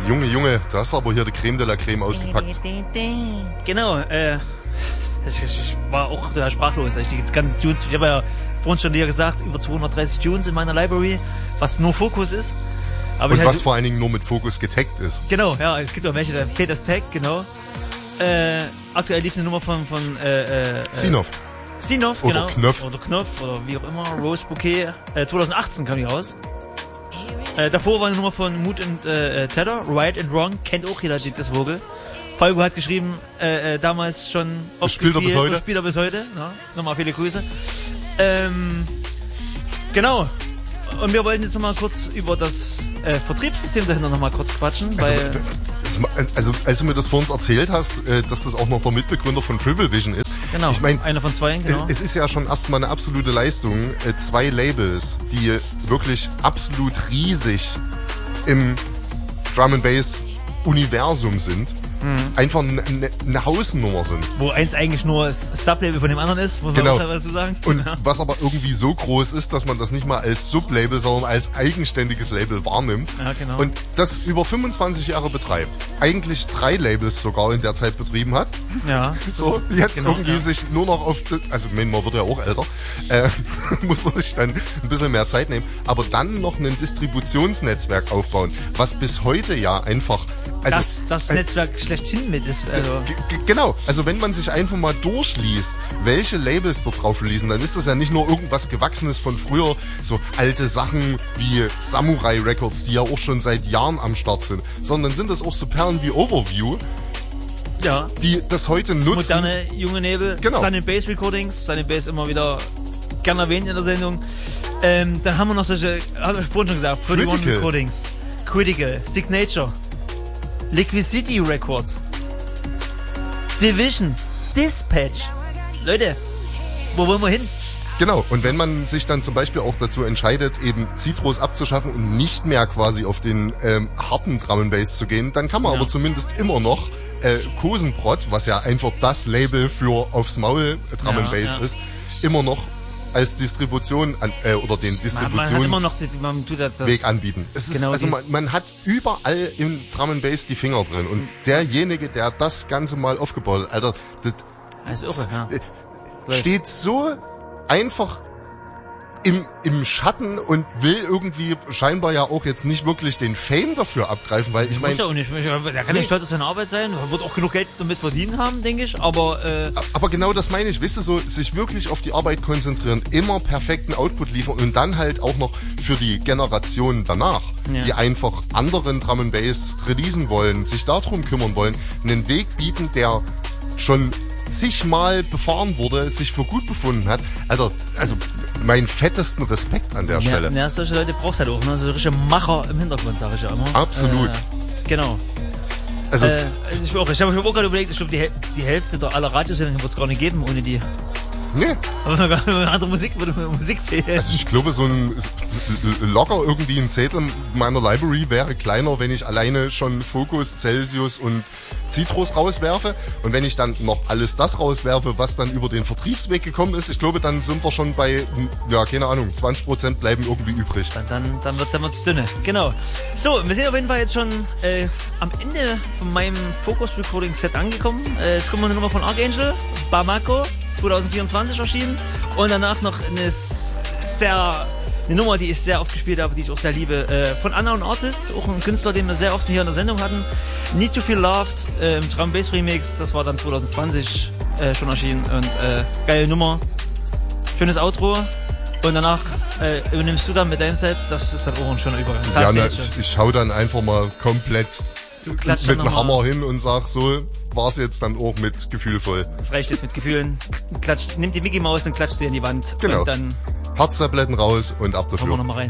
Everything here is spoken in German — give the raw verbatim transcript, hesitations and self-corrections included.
Junge, Junge, da hast du aber hier die Creme de la Creme ausgepackt. Genau, äh, ich, ich war auch total sprachlos, als ich die ganzen Tunes, ich habe ja vorhin schon dir gesagt, über zweihundertdreißig Tunes in meiner Library, was nur Fokus ist. Aber und ich was halt, vor allen Dingen nur mit Fokus getaggt ist. Genau, ja, es gibt auch welche, da fehlt das Tag, genau. Äh, aktuell lief eine Nummer von, von, äh, äh, Sinov. Sinov, oder genau. Knopf. Oder Knopf, oder wie auch immer, Rose Bouquet, äh, zwanzig achtzehn kam die raus. Äh, davor war eine Nummer von Mood and äh, Tether, Right and Wrong, kennt auch jeder das Vogel. Falco hat geschrieben, äh, äh, damals schon oft spielt er bis heute. Spielt er bis heute. Ja, nochmal viele Grüße. Ähm, genau. Und wir wollten jetzt nochmal kurz über das äh, Vertriebssystem dahinter nochmal kurz quatschen. Also, weil also als du mir das vor uns erzählt hast, äh, dass das auch noch der Mitbegründer von Triple Vision ist. Genau, ich mein, einer von zwei, genau. Es ist ja schon erstmal eine absolute Leistung. Äh, zwei Labels, die wirklich absolut riesig im Drum and Bass Universum sind. Mhm. Einfach eine, eine Hausnummer sind. Wo eins eigentlich nur das Sublabel von dem anderen ist, muss man genau. auch dazu sagen. Und ja. was aber irgendwie so groß ist, dass man das nicht mal als Sublabel, sondern als eigenständiges Label wahrnimmt. Ja, genau. Und das über fünfundzwanzig Jahre betreibt. Eigentlich drei Labels sogar in der Zeit betrieben hat. Ja. So, jetzt genau, irgendwie ja. sich nur noch auf, also man wird ja auch älter, äh, muss man sich dann ein bisschen mehr Zeit nehmen. Aber dann noch ein Distributionsnetzwerk aufbauen, was bis heute ja einfach Also, das das äh, Netzwerk schlechthin mit ist. Also. G- genau, also wenn man sich einfach mal durchliest, welche Labels dort drauf releasen, dann ist das ja nicht nur irgendwas Gewachsenes von früher, so alte Sachen wie Samurai Records, die ja auch schon seit Jahren am Start sind, sondern sind das auch so Perlen wie Overview, ja. die das heute nutzen. Moderne, junge Nebel, genau. Sun and Bass Recordings, Sun and Bass immer wieder gern erwähnt in der Sendung. Ähm, dann haben wir noch solche, habe ich vorhin schon gesagt, einundvierzig Recordings, Critical, Signature, Liquid City Records, Division, Dispatch. Leute, wo wollen wir hin? Genau, und wenn man sich dann zum Beispiel auch dazu entscheidet, eben Citrus abzuschaffen und nicht mehr quasi auf den ähm, harten Drum and Bass zu gehen, dann kann man ja. aber zumindest immer noch äh, Kosenbrot, was ja einfach das Label für aufs Maul Drum and Bass ja. ist, immer noch als Distribution an, äh, oder den Distributionsweg anbieten. Es ist, genau also man, man hat überall im Drum and Bass die Finger drin und derjenige, der das Ganze mal aufgebaut hat, Alter, das, das ist irre, ja. steht so einfach im, im Schatten und will irgendwie scheinbar ja auch jetzt nicht wirklich den Fame dafür abgreifen, weil ich meine... Ja da kann nee. ja stolz auf seine Arbeit sein, wird auch genug Geld damit verdienen haben, denke ich, aber... Äh aber genau das meine ich, wisst ihr, so sich wirklich auf die Arbeit konzentrieren, immer perfekten Output liefern und dann halt auch noch für die Generation danach, ja. die einfach anderen Drum and Bass releasen wollen, sich darum kümmern wollen, einen Weg bieten, der schon zigmal befahren wurde, sich für gut befunden hat. Also, also meinen fettesten Respekt an der ja, Stelle. Ja, solche Leute brauchst du halt auch, ne? So richtige Macher im Hintergrund, sage ich ja immer. Absolut. Äh, genau. Also, äh, ich habe ich hab auch gerade überlegt, ich glaube, die, die Hälfte der aller Radiosendungen wird es gar nicht geben ohne die. Nee. Aber andere Musik würde mir Musik fehlen. Also ich glaube, so ein locker irgendwie ein Zettel meiner Library wäre kleiner, wenn ich alleine schon Focus, Celsius und Citrus rauswerfe. Und wenn ich dann noch alles das rauswerfe, was dann über den Vertriebsweg gekommen ist, ich glaube, dann sind wir schon bei, ja, keine Ahnung, zwanzig Prozent bleiben irgendwie übrig. Dann, dann, dann wird dann wird's dünne. Genau. So, wir sind auf jeden Fall jetzt schon äh, am Ende von meinem Focus Recording Set angekommen. Äh, jetzt kommen wir eine Nummer von Archangel, Bamako, zwanzig vierundzwanzig erschienen. Und danach noch eine sehr, eine Nummer, die ich sehr oft gespielt habe, die ich auch sehr liebe, äh, von Unknown Artist, auch ein Künstler, den wir sehr oft hier in der Sendung hatten. Need to Feel Loved, äh, im Drum Bass Remix, das war dann zwanzig zwanzig äh, schon erschienen und äh, geile Nummer. Schönes Outro. Und danach äh, übernimmst du dann mit deinem Set, das ist dann auch ein schöner Übergang. Ja, ne, ich, ich hau dann einfach mal komplett mit dem Hammer hin und sag, so war's jetzt dann auch mit gefühlvoll. Das reicht jetzt mit Gefühlen. Klatscht, nimmt die Mickey Maus und klatscht sie in die Wand. Genau. Und dann Herztabletten raus und ab dafür. Kommen wir noch mal rein.